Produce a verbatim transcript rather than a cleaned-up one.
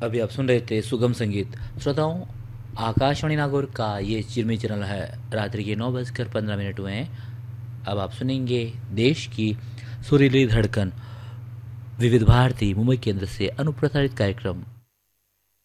अभी आप सुन रहे थे सुगम संगीत। श्रोताओं, आकाशवाणी नागौर का ये चिरमी चैनल है। रात्रि के नौ बजकर पंद्रह मिनट हुए हैं। अब आप सुनेंगे देश की सुरीली धड़कन विविध भारती मुंबई केंद्र से अनुप्रसारित कार्यक्रम